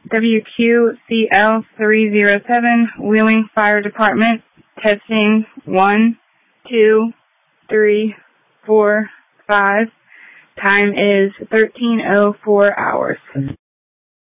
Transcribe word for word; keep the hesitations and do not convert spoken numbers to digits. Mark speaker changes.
Speaker 1: W Q C L three zero seven, Wheeling Fire Department, testing one, two, three, four, five. Time is thirteen oh four hours.